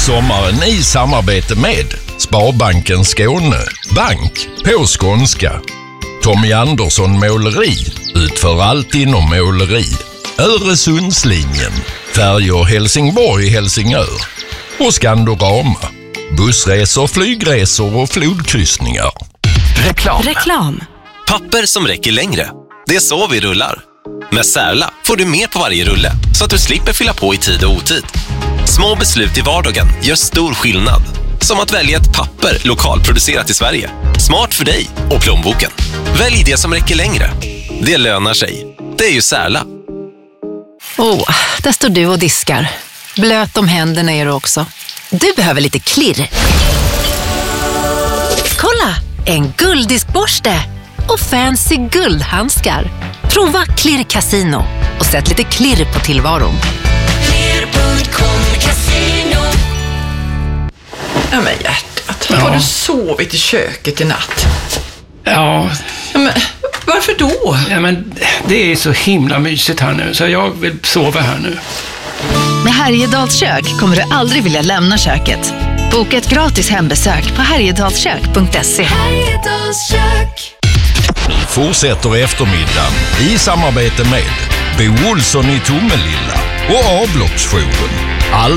Sommaren i samarbete med Sparbanken Skåne, bank på skånska. Tommy Andersson Måleri utför allt inom måleri. Öresundslinjen, färjor Helsingborg-Helsingör och Skandorama, bussresor, flygresor och flodkryssningar. Reklam. Papper som räcker längre. Det är så vi rullar. Med Särla får du mer på varje rulle så att du slipper fylla på i tid och otid. Små beslut i vardagen gör stor skillnad. Som att välja ett papper lokalproducerat i Sverige. Smart för dig och plånboken. Välj det som räcker längre. Det lönar sig. Det är ju Särla. Där står du och diskar. Blöt om händerna är du också. Du behöver lite klirr. Kolla! En gulddiskborste och fancy guldhandskar. Prova Klirr Casino och sätt lite klirr på tillvaron. Klirr.com Casino. Ja men hjärtat, har du sovit i köket i natt? Ja. Men varför då? Ja, men det är så himla mysigt här nu så jag vill sova här nu. Med Härjedals kök kommer du aldrig vilja lämna köket. Boka ett gratis hembesök på härjedalskök.se. Härjedals kök. Fortsätter eftermiddagen i samarbete med Bo Olsson i Tomelilla och A-blocksjouren.